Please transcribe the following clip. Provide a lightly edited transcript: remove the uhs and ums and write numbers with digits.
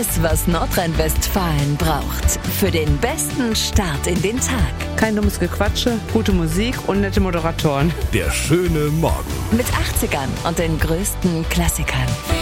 Alles, was Nordrhein-Westfalen braucht. Für den besten Start in den Tag. Kein dummes Gequatsche, gute Musik und nette Moderatoren. Der schöne Morgen. Mit 80ern und den größten Klassikern.